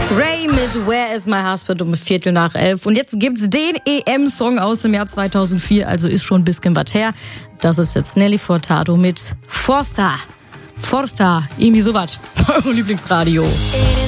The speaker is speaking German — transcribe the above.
Ray mit Where is my husband um 11:15. Und jetzt gibt's den EM-Song aus dem Jahr 2004, also ist schon ein bisschen was her. Das ist jetzt Nelly Furtado mit Forza, irgendwie sowas. Eure Lieblingsradio.